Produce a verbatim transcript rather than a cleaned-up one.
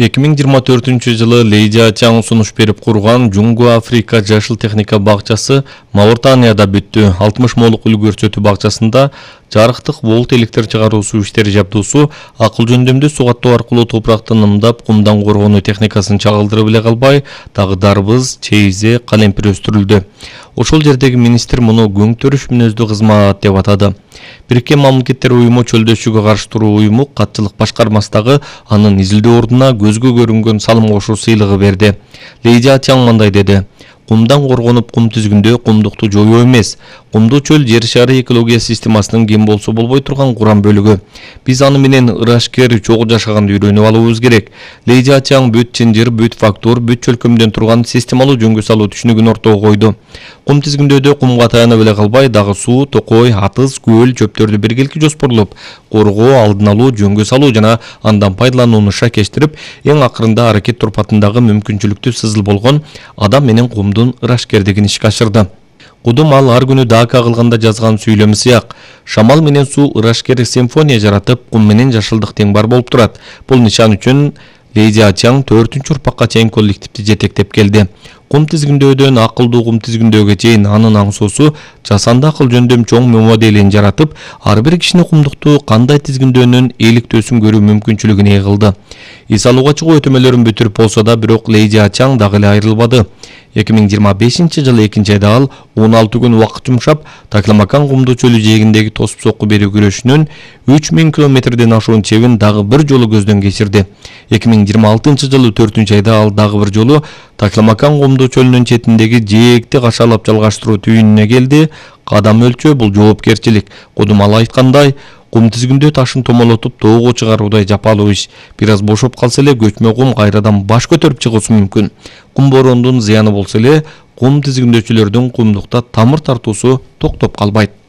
эки миң жыйырма төртүнчү жылы Лейжа Чаң сунуш берип курган Жунгу Африка жашыл техника бакчасы Мауritанияда бүттү. алтымыш молук үлгү көрсөтүү бакчасында жарыктык волт электр чыгаруусу иштери жабдуусу акыл жөндөмдүү суу каттоо аркылуу топуракты нымдап, кумдан коргонуу техникасын чагылдырып эле калбай, дагы дарбыз, чейизе, калемпир өстүрүлдү. Ошол жердеги министр муну көң төрүш мүнөздүү кызмат деп атады. Бириккен Мамлекеттер уюму чөлдөшүүгө каршы туруу уюму катчылык башкармасындагы анын изилдөө ордуна көзгө көрүнгөн салым кошуу сыйлыгы берди. Лейжа Чаң мындай деди: кумдан коргонуп кум түзгүндө кумдукту жоюу эмес. Кумдуу чөл жер шары экология системасынын кем болсо болбой турган курам бөлүгү. Биз аны менен ырашкер чогуу жашаганды үйрөнүп алуубуз керек. Лейжа Чаң бүт чынжыр, бүт фактор, бүт чөлкөмдөн турган системалуу жөнгө салуу түшүнүгүн ортого койду. Кум тизгиндөөдө кумга таянып эле калбай, дагы суу, токой, атыз, көл, чөптөрдү биргеликти жоспорлоп, коргоо, алдын алуу, жөнгө салуу жана андан пайдаланууну шакештирип, эң акырында аракет турпатындагы мүмкүнчүлүктүү сызыл болгон адам менен кумдун ырашкердигин ишке ашырды. Кудум ал ар күнү дака кылганда жазган сүйлөмү сыяк: шамал менен суу ырашкер симфония жаратып, кум менен жашылдык тең бар болуп турат. Бул нишан үчүн Лейжа Чаң төртүнчү урпакка чейин коллективди жетектеп келди. Кум тизгиндөөдөн акылдуу кум тизгиндөөгө чейин анын аңсоосу жасанды акыл жөндөм чоң моделин жаратып, ар бир кишини кумдукту кандай тизгиндөөнүн иликтөөсүн көрүү мүмкүнчүлүгүн ээлгилди. Эс алууга чыгуу өтөмөлөрүн бүтүрүп болсо да, бирок Лейжа Чаң дагы эле айрылбады. эки миң жыйырма бешинчи жылы экинчи айда ал он алты күн убакыт жумшап, Такламакан кумдуу чөлү жээгиндеги тосуп сокку берүү күрөшүнүн үч миң километрден ашуун чебин дагы бир жолу көздөн кечирди. эки миң жыйырма алтынчы жылы төртүнчү айда ал дагы бир жолу Такламакан кумдуу чөлүнүн четиндеги жээкти кашалап жалгаштыруу түйүнүнө келди. Кадам өлчөө — бул жоопкерчилик. Кудум ал айткандай, кум тизгиндөө ташын томолотуп тоого чыгаруудай жапалуу иш. Бир аз бошоп калса эле көчмө кум кайрадан баш көтөрүп чыгуусу мүмкүн. Кум бороондун зыяны болсо эле, кум тизгиндөөчүлөрдүн кумдукта тамыр тартуусу токтоп калбайт.